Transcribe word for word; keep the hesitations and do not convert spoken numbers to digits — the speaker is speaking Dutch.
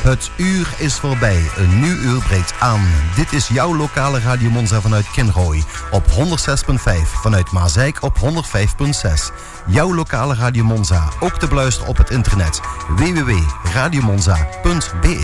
Het uur is voorbij, een nieuw uur breekt aan. Dit is jouw lokale Radio Monza vanuit Kinrooi op honderdzes komma vijf, vanuit Maasijk op honderdvijf komma zes. Jouw lokale Radio Monza, ook te beluisteren op het internet w w w punt radio monza punt b e.